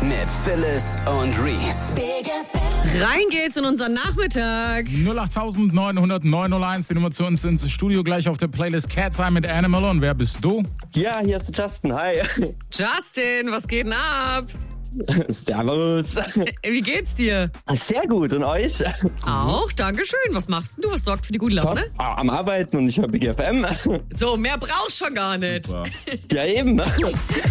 mit Phyllis und Reese. Rein geht's in unseren Nachmittag. 08900 die Nummer zu uns ins Studio, gleich auf der Playlist Cat's Eye mit Animal. Und wer bist du? Ja, hier ist der Justin. Hi. Justin, was geht denn ab? Servus. Wie geht's dir? Sehr gut. Und euch? Auch, dankeschön. Was machst denn du? Was sorgt für die gute Laune? Am Arbeiten und ich höre Big FM. So, mehr brauchst schon gar nicht. Super. Ja, eben.